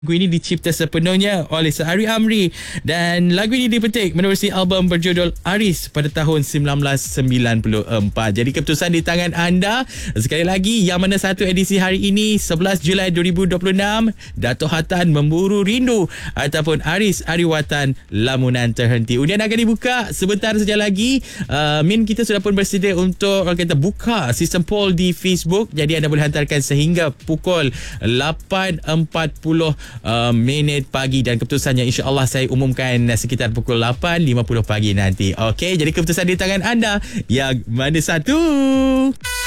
Lagu ini dicipta sepenuhnya oleh Sehari Amri dan lagu ini dipetik menerusi album berjudul Aris pada tahun 1994. Jadi keputusan di tangan anda. Sekali lagi, yang mana satu edisi hari ini 11 Julai 2026, Dato' Hatan Memburu Rindu ataupun Aris Ariwatan Lamunan Terhenti. Undian akan dibuka sebentar saja lagi. Min kita sudah pun bersedia untuk orang kata buka sistem poll di Facebook. Jadi anda boleh hantarkan sehingga pukul 8.40 minit pagi dan keputusannya insya-Allah saya umumkan sekitar pukul 8.50 pagi nanti. Okey, jadi keputusan di tangan anda. Yang mana satu?